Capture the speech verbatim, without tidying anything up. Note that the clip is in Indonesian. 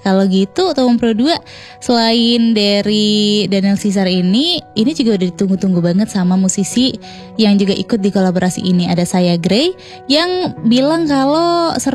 kalau gitu Tomon Pro dua selain dari Daniel Caesar ini, ini juga udah ditunggu-tunggu banget sama musisi yang juga ikut di kolaborasi ini. Ada Saya Gray yang bilang kalau